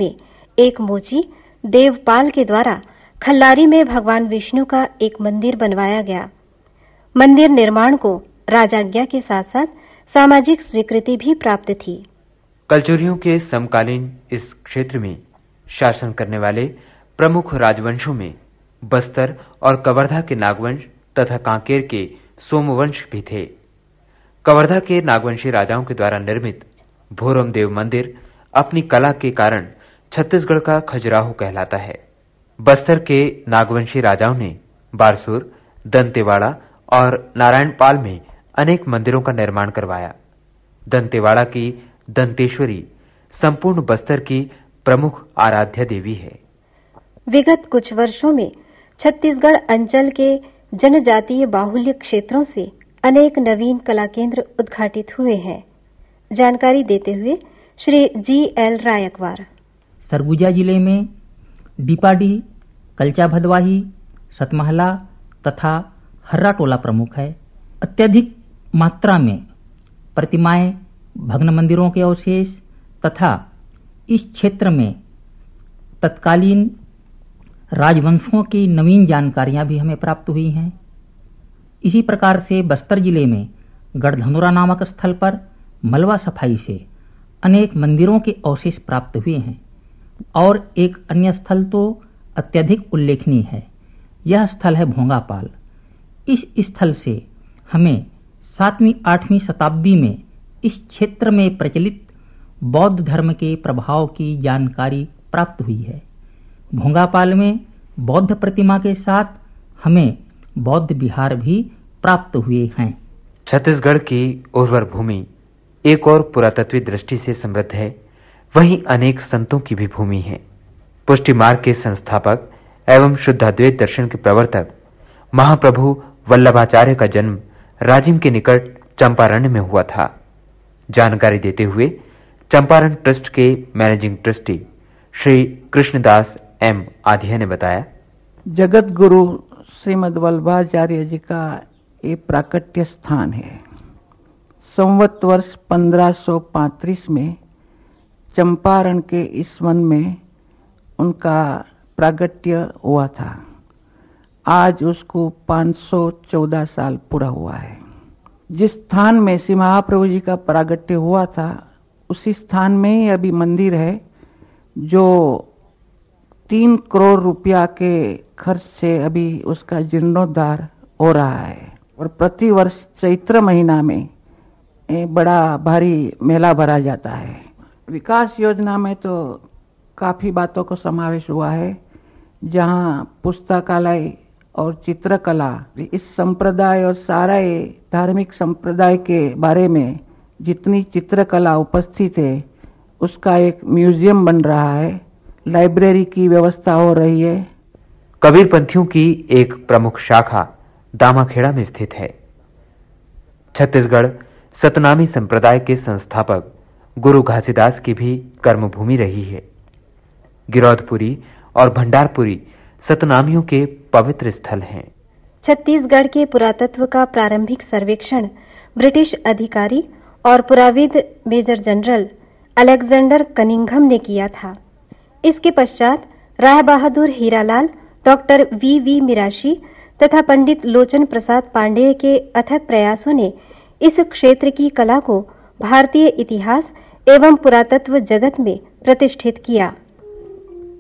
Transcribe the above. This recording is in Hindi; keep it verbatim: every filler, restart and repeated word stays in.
में एक मोची देवपाल के द्वारा खल्लारी में भगवान विष्णु का एक मंदिर बनवाया गया। मंदिर निर्माण को राजाज्ञा के साथ साथ सामाजिक स्वीकृति भी प्राप्त थी। कलचुरियों के समकालीन इस क्षेत्र में शासन करने वाले प्रमुख राजवंशों में बस्तर और कवर्धा के नागवंश तथा कांकेर के सोमवंश भी थे। कवर्धा के नागवंशी राजाओं के द्वारा निर्मित भोरम देव मंदिर अपनी कला के कारण छत्तीसगढ़ का खजुराहो कहलाता है। बस्तर के नागवंशी राजाओं ने बारसूर, दंतेवाड़ा और नारायणपाल में अनेक मंदिरों का निर्माण करवाया। दंतेवाड़ा की दंतेश्वरी संपूर्ण बस्तर की प्रमुख आराध्य देवी है। विगत कुछ वर्षों में छत्तीसगढ़ अंचल के जनजातीय बाहुल्य क्षेत्रों से अनेक नवीन कला केंद्र उद्घाटित हुए हैं। जानकारी देते हुए श्री जी एल रायकवार। सरगुजा जिले में दीपाडी, कलचा भदवाही, सतमहला तथा हर्रा टोला प्रमुख है। अत्यधिक मात्रा में प्रतिमाएं, भग्न मंदिरों के अवशेष तथा इस क्षेत्र में तत्कालीन राजवंशों की नवीन जानकारियां भी हमें प्राप्त हुई हैं। इसी प्रकार से बस्तर जिले में गढ़धनुरा नामक स्थल पर मलबा सफाई से अनेक मंदिरों के अवशेष प्राप्त हुए हैं और एक अन्य स्थल तो अत्यधिक उल्लेखनीय है। यह स्थल है भोंगापाल। इस स्थल से हमें सातवीं आठवीं शताब्दी में इस क्षेत्र में प्रचलित बौद्ध धर्म के प्रभाव की जानकारी प्राप्त हुई है। भोंगापाल में बौद्ध प्रतिमा के साथ हमें बौद्ध विहार भी प्राप्त हुए हैं। छत्तीसगढ़ की उर्वर भूमि एक और पुरातत्वीय दृष्टि से समृद्ध है, वहीं अनेक संतों की भी भूमि है। पुष्टि मार्ग के संस्थापक एवं शुद्धाद्वैत दर्शन के प्रवर्तक महाप्रभु वल्लभाचार्य का जन्म राजिम के निकट चंपारण्य में हुआ था। जानकारी देते हुए चंपारण ट्रस्ट के managing trustee Shri Krishnadas M आधिया ने बताया, जगत गुरु श्रीमद वल्लभाचार्य जी का ये प्राकट्य स्थान है। संवत वर्ष पंद्रह सौ पैंतीस में चंपारण के इस वन में उनका प्रागट्य हुआ था। आज उसको पाँच सौ चौदह साल पूरा हुआ है। जिस स्थान में श्री महाप्रभु जी का प्रागट्य हुआ था उसी स्थान में ही अभी मंदिर है, जो तीन करोड़ रुपया के खर्च से अभी उसका जीर्णोद्धार हो रहा है और प्रति वर्ष चैत्र महीना में बड़ा भारी मेला भरा जाता है। विकास योजना में तो काफी बातों को समावेश हुआ है, जहां पुस्तकालय और चित्रकला, इस संप्रदाय और सारा धार्मिक संप्रदाय के बारे में जितनी चित्रकला उपस्थित है उसका एक म्यूजियम बन रहा है। लाइब्रेरी की व्यवस्था हो रही है। कबीरपंथियों की एक प्रमुख शाखा दामाखेड़ा में स्थित है। छत्तीसगढ़ सतनामी संप्रदाय के संस्थापक गुरु घासीदास की भी कर्मभूमि रही है। गिरौदपुरी और भंडारपुरी सतनामियों के पवित्र स्थल हैं। छत्तीसगढ़ के पुरातत्व का प्रारंभिक सर्वेक्षण ब्रिटिश अधिकारी और पुराविद मेजर जनरल अलेक्जेंडर कनिंघम ने किया था। इसके पश्चात Rai Bahadur Hiralal, doctor V we Mirashi तथा पंडित लोचन प्रसाद पांडेय के अथक प्रयासों ने इस क्षेत्र की कला को भारतीय इतिहास एवं पुरातत्व जगत में प्रतिष्ठित किया।